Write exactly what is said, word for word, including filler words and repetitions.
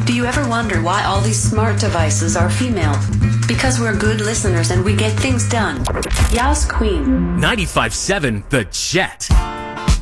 Do you ever wonder why all these smart devices are female? Because we're good listeners and we get things done. Yas Queen. ninety-five point seven The Jet.